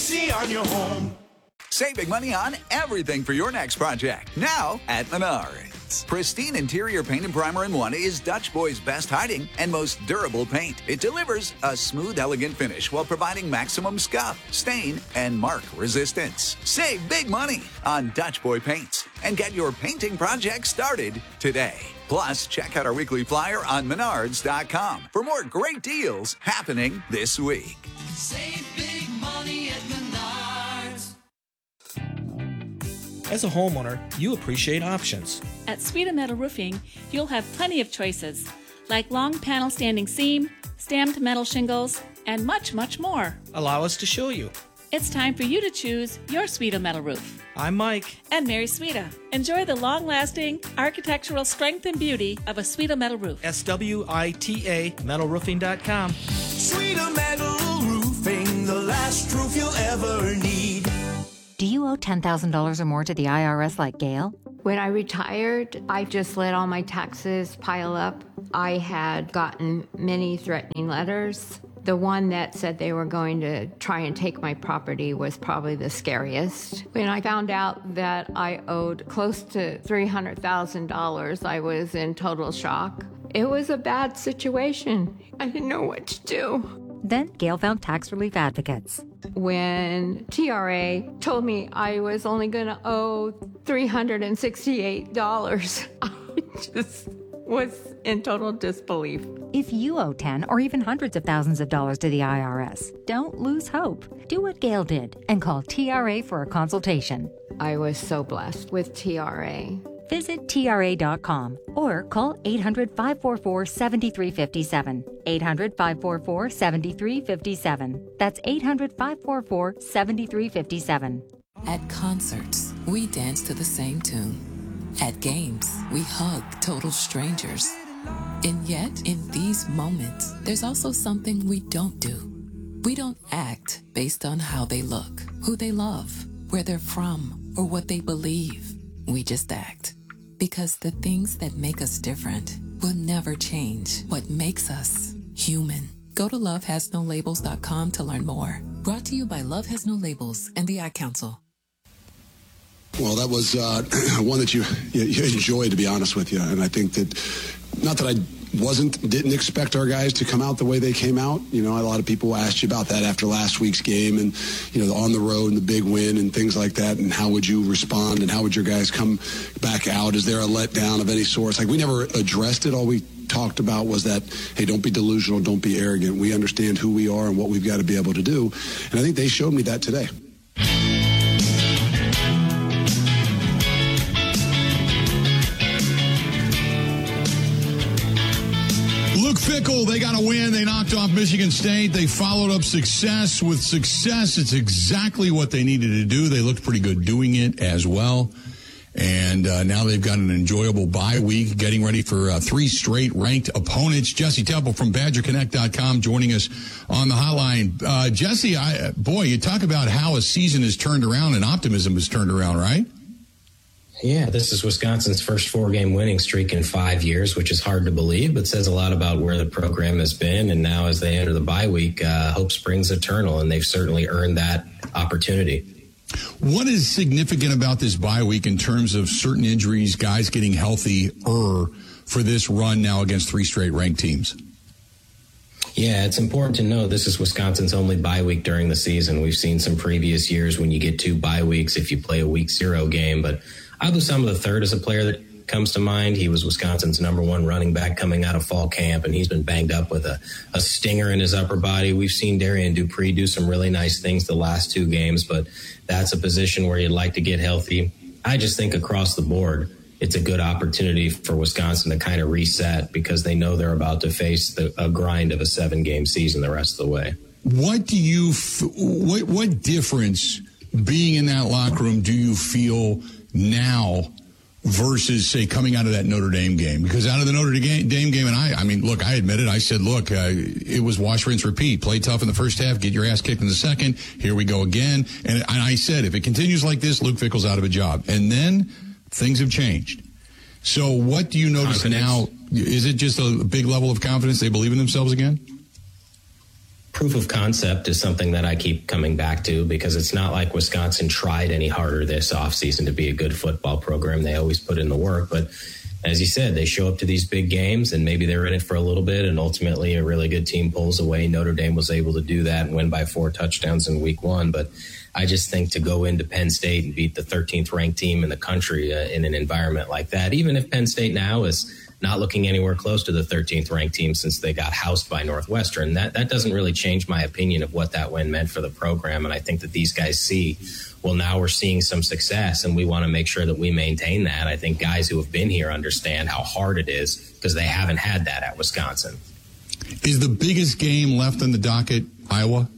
easy on your home. Save big money on everything for your next project. Now at Menards. Pristine interior paint and primer in one is Dutch Boy's best hiding and most durable paint. It delivers a smooth, elegant finish while providing maximum scuff, stain, and mark resistance. Save big money on Dutch Boy paints and get your painting project started today. Plus, check out our weekly flyer on Menards.com for more great deals happening this week. Save big money at Menards. As a homeowner, you appreciate options. At Sweet Metal Roofing, you'll have plenty of choices, like long panel standing seam, stamped metal shingles, and much, much more. Allow us to show you. It's time for you to choose your Sweet Metal Roof. I'm Mike. And Mary Sweeta. Enjoy the long-lasting architectural strength and beauty of a Sweet Metal Roof. SWITA metalroofing.com. Sweet Metal Roofing, the last roof you'll ever need. Do you owe $10,000 or more to the IRS like Gail? When I retired, I just let all my taxes pile up. I had gotten many threatening letters. The one that said they were going to try and take my property was probably the scariest. When I found out that I owed close to $300,000, I was in total shock. It was a bad situation. I didn't know what to do. Then Gail found tax relief advocates. When TRA told me I was only going to owe $368, I just was in total disbelief. If you owe 10 or even hundreds of thousands of dollars to the IRS, don't lose hope. Do what Gail did and call TRA for a consultation. I was so blessed with TRA. Visit TRA.com or call 800-544-7357. 800-544-7357. That's 800-544-7357. At concerts, we dance to the same tune. At games, we hug total strangers. And yet, in these moments, there's also something we don't do. We don't act based on how they look, who they love, where they're from, or what they believe. We just act. Because the things that make us different will never change what makes us human. Go to lovehasnolabels.com to learn more. Brought to you by Love Has No Labels and the Ad Council. Well, that was one that you enjoyed, to be honest with you. And I think that, not that I didn't expect our guys to come out the way they came out. You know, a lot of people asked you about that after last week's game and, you know, on the road and the big win and things like that. And how would you respond and how would your guys come back out? Is there a letdown of any sort? Like, we never addressed it. All we talked about was that, hey, don't be delusional, don't be arrogant. We understand who we are and what we've got to be able to do. And I think they showed me that today. Luke Fickell, they got a win. They knocked off Michigan State. They followed up success with success. It's exactly what they needed to do. They looked pretty good doing it as well. And now they've got an enjoyable bye week, getting ready for 3 straight ranked opponents. Jesse Temple from BadgerConnect.com joining us on the hotline. Jesse, you talk about how a season has turned around and optimism has turned around, right? Yeah, this is Wisconsin's first 4-game winning streak in 5 years, which is hard to believe, but says a lot about where the program has been. And now as they enter the bye week, hope springs eternal, and they've certainly earned that opportunity. What is significant about this bye week in terms of certain injuries, guys getting healthier for this run now against 3 straight ranked teams? Yeah, it's important to know this is Wisconsin's only bye week during the season. We've seen some previous years when you get 2 bye weeks if you play a week 0 game, but Abu Sama III is a player that comes to mind. He was Wisconsin's #1 running back coming out of fall camp, and he's been banged up with a stinger in his upper body. We've seen Darian Dupree do some really nice things the last 2 games, but that's a position where you'd like to get healthy. I just think across the board, it's a good opportunity for Wisconsin to kind of reset because they know they're about to face a grind of a 7-game season the rest of the way. What do you, what difference being in that locker room do you feel now versus, say, coming out of that Notre Dame game? Because out of the Notre Dame game, and I mean, look, I admit it. I said, look, it was wash, rinse, repeat. Play tough in the first half, get your ass kicked in the second. Here we go again. And I said, if it continues like this, Luke Fickell's out of a job. And then things have changed. So what do you notice now? Is it just a big level of confidence? They believe in themselves again? proof of concept is something that I keep coming back to, because it's not like Wisconsin tried any harder this offseason to be a good football program. They always put in the work. But as you said, they show up to these big games and maybe they're in it for a little bit, and ultimately a really good team pulls away. Notre Dame was able to do that and win by 4 touchdowns in week 1. But I just think to go into Penn State and beat the 13th ranked team in the country in an environment like that, even if Penn State now is not looking anywhere close to the 13th ranked team since they got housed by Northwestern, that doesn't really change my opinion of what that win meant for the program. And I think that these guys see, well, now we're seeing some success and we want to make sure that we maintain that. I think guys who have been here understand how hard it is because they haven't had that at Wisconsin. Is the biggest game left on the docket Iowa?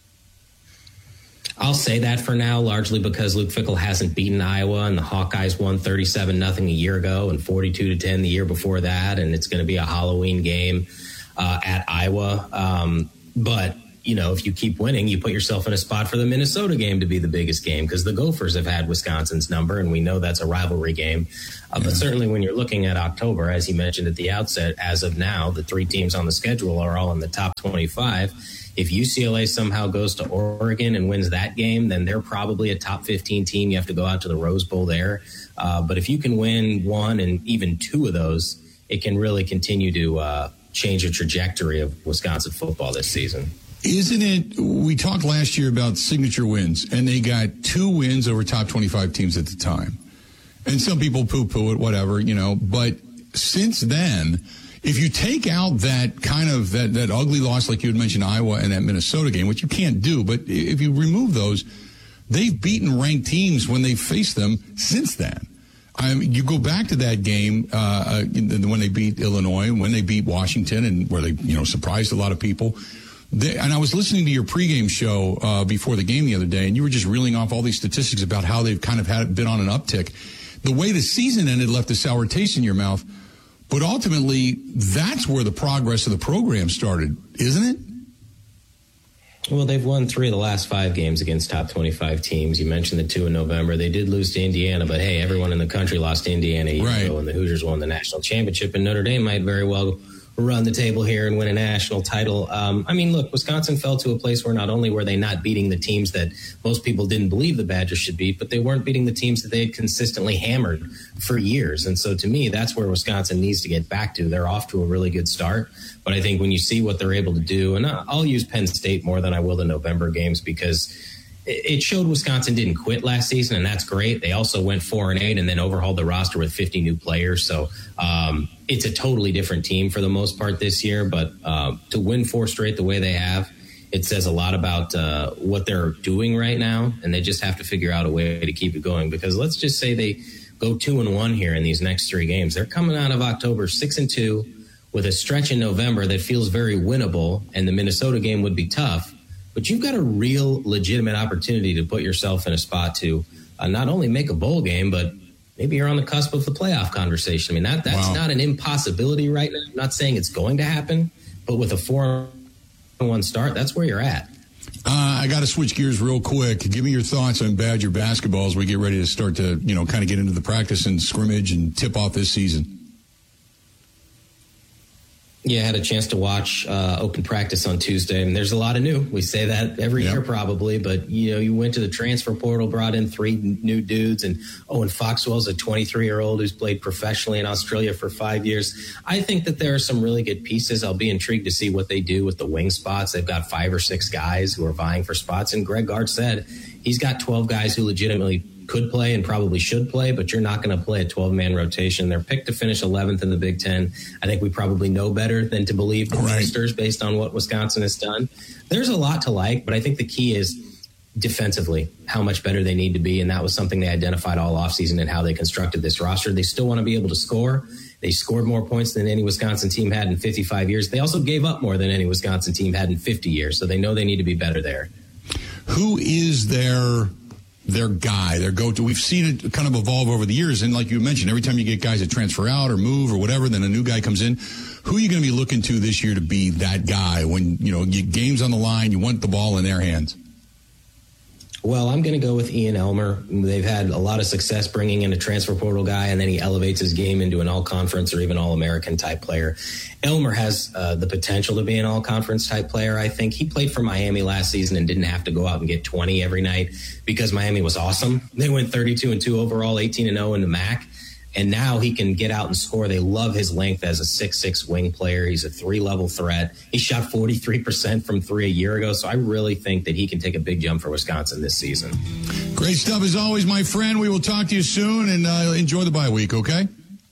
I'll say that for now, largely because Luke Fickell hasn't beaten Iowa, and the Hawkeyes won 37-0 a year ago and 42-10 the year before that, and it's going to be a Halloween game at Iowa. But, you know, if you keep winning, you put yourself in a spot for the Minnesota game to be the biggest game, because the Gophers have had Wisconsin's number, and we know that's a rivalry game. But certainly when you're looking at October, as you mentioned at the outset, as of now, the 3 teams on the schedule are all in the top 25. If UCLA somehow goes to Oregon and wins that game, then they're probably a top 15 team. You have to go out to the Rose Bowl there. But if you can win 1 and even 2 of those, it can really continue to change the trajectory of Wisconsin football this season. Isn't it? We talked last year about signature wins, and they got 2 wins over top 25 teams at the time. And some people poo-poo it, whatever, you know. But since then, if you take out that kind of that ugly loss, like you had mentioned, Iowa and that Minnesota game, which you can't do, but if you remove those, they've beaten ranked teams when they faced them since then. You go back to that game when they beat Illinois, when they beat Washington, and where they surprised a lot of people. And I was listening to your pregame show before the game the other day, and you were just reeling off all these statistics about how they've kind of been on an uptick. The way the season ended left a sour taste in your mouth. But ultimately, that's where the progress of the program started, isn't it? Well, they've won 3 of the last 5 games against top 25 teams. You mentioned the 2 in November. They did lose to Indiana, but hey, everyone in the country lost to Indiana a year ago, and the Hoosiers won the national championship, and Notre Dame might very well run the table here and win a national title. I mean, look, Wisconsin fell to a place where not only were they not beating the teams that most people didn't believe the Badgers should beat, but they weren't beating the teams that they had consistently hammered for years. And so to me, that's where Wisconsin needs to get back to. They're off to a really good start. But I think when you see what they're able to do, and I'll use Penn State more than I will the November games, because it showed Wisconsin didn't quit last season, and that's great. They also went 4-8 and then overhauled the roster with 50 new players. So it's a totally different team for the most part this year. But to win 4 straight the way they have, it says a lot about what they're doing right now, and they just have to figure out a way to keep it going. Because let's just say they go 2-1 here in these next 3 games. They're coming out of October 6-2 with a stretch in November that feels very winnable, and the Minnesota game would be tough. But you've got a real legitimate opportunity to put yourself in a spot to not only make a bowl game, but maybe you're on the cusp of the playoff conversation. I mean, that's not an impossibility right now. I'm not saying it's going to happen, but with a 4-1 start, that's where you're at. I got to switch gears real quick. Give me your thoughts on Badger basketball as we get ready to start to, kind of get into the practice and scrimmage and tip off this season. Yeah, I had a chance to watch open practice on Tuesday, and there's a lot of new. We say that every year probably, but, you went to the transfer portal, brought in 3 new dudes, and Owen Foxwell's a 23-year-old who's played professionally in Australia for 5 years. I think that there are some really good pieces. I'll be intrigued to see what they do with the wing spots. They've got 5 or 6 guys who are vying for spots, and Greg Gard said he's got 12 guys who legitimately could play and probably should play, but you're not going to play a 12-man rotation. They're picked to finish 11th in the Big Ten. I think we probably know better than to believe the Roosters based on what Wisconsin has done. There's a lot to like, but I think the key is defensively, how much better they need to be, and that was something they identified all offseason in how they constructed this roster. They still want to be able to score. They scored more points than any Wisconsin team had in 55 years. They also gave up more than any Wisconsin team had in 50 years, so they know they need to be better there. Who is their guy, their go-to? We've seen it kind of evolve over the years, and like you mentioned, every time you get guys that transfer out or move or whatever, then a new guy comes in. Who are you going to be looking to this year to be that guy when, you get games on the line, you want the ball in their hands? Well, I'm going to go with Ian Elmer. They've had a lot of success bringing in a transfer portal guy, and then he elevates his game into an all-conference or even all-American type player. Elmer has the potential to be an all-conference type player, I think. He played for Miami last season and didn't have to go out and get 20 every night because Miami was awesome. They went 32-2 overall, 18-0 in the MAC. And now he can get out and score. They love his length as a 6'6" wing player. He's a 3-level threat. He shot 43% from 3 a year ago. So I really think that he can take a big jump for Wisconsin this season. Great stuff as always, my friend. We will talk to you soon, and enjoy the bye week, okay?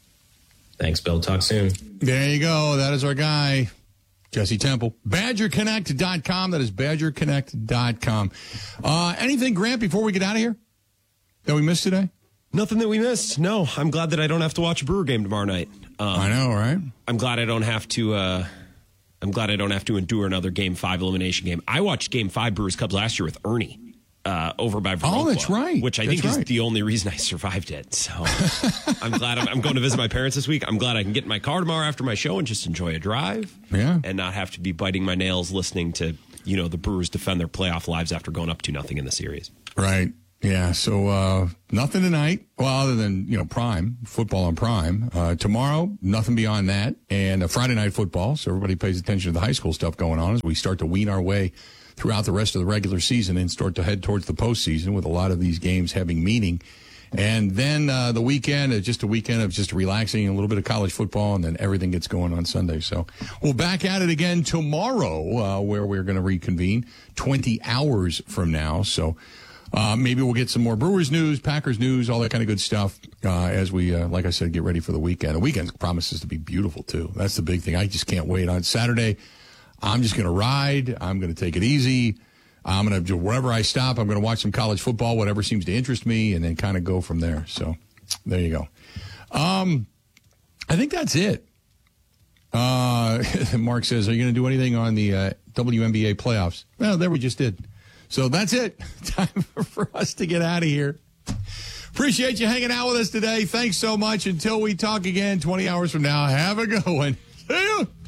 Thanks, Bill. Talk soon. There you go. That is our guy, Jesse Temple. BadgerConnect.com. That is BadgerConnect.com. Anything, Grant, before we get out of here that we missed today? Nothing that we missed. No, I'm glad that I don't have to watch a Brewer game tomorrow night. I know, right? I'm glad I don't have to. I'm glad I don't have to endure another Game 5 elimination game. I watched Game 5 Brewers Cubs last year with Ernie over by Viroqua. Oh, that's right. Which I think is the only reason I survived it. So I'm glad I'm going to visit my parents this week. I'm glad I can get in my car tomorrow after my show and just enjoy a drive. Yeah. And not have to be biting my nails listening to the Brewers defend their playoff lives after going up 2-0 in the series. Right. Yeah, so nothing tonight, well, other than, Prime, football on Prime. Tomorrow, nothing beyond that, and Friday night football, so everybody pays attention to the high school stuff going on as we start to wean our way throughout the rest of the regular season and start to head towards the postseason with a lot of these games having meaning. And then the weekend is just a weekend of just relaxing, a little bit of college football, and then everything gets going on Sunday. So we'll back at it again tomorrow where we're going to reconvene 20 hours from now, so... maybe we'll get some more Brewers news, Packers news, all that kind of good stuff as we, like I said, get ready for the weekend. The weekend promises to be beautiful, too. That's the big thing. I just can't wait. On Saturday, I'm just going to ride. I'm going to take it easy. I'm going to, wherever I stop, I'm going to watch some college football, whatever seems to interest me, and then kind of go from there. So there you go. I think that's it. Mark says, are you going to do anything on the WNBA playoffs? Well, there we just did. So that's it. Time for us to get out of here. Appreciate you hanging out with us today. Thanks so much. Until we talk again 20 hours from now, have a good one. See you.